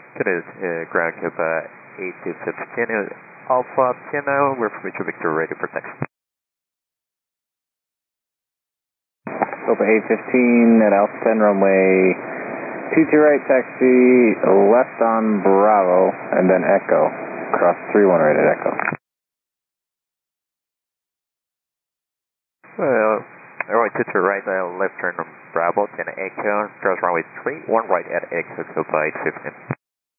It is ground Cuba 8215 Alpha Piano, we're from Victor, ready for taxi. Copa 815 at Alpha 10 runway 22 right, taxi left on Bravo, and then Echo. Cross 31 right at Echo. Well, runway 22 right, left turn on Bravo, 10 Echo, cross runway 31 right at Echo, Copa 815.